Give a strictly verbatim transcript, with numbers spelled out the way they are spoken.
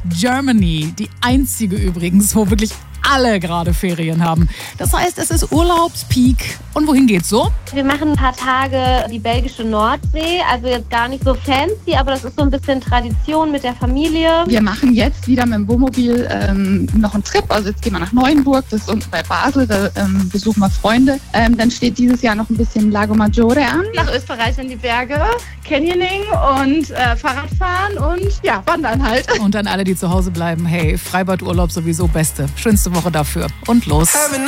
Germany. Die einzige übrigens, wo wirklich alle gerade Ferien haben. Das heißt, es ist Urlaubspeak. Und wohin geht's so? Wir machen ein paar Tage die belgische Nordsee. Also jetzt gar nicht so fancy, aber das ist so ein bisschen Tradition mit der Familie. Wir machen jetzt wieder mit dem Wohnmobil ähm, noch einen Trip. Also jetzt gehen wir nach Neuenburg, das ist unten bei Basel, da ähm, besuchen wir Freunde. Ähm, dann steht dieses Jahr noch ein bisschen Lago Maggiore an. Nach Österreich in die Berge, Canyoning und äh, Fahrradfahren und ja, wandern halt. Und an alle, die zu Hause bleiben, hey, Freibadurlaub sowieso beste. Schönste Woche dafür. Und los.